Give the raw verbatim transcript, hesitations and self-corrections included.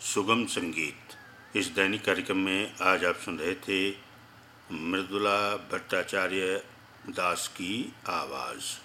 सुगम संगीत। इस दैनिक कार्यक्रम में आज आप सुन रहे थे मृदुला भट्टाचार्य दास की आवाज़।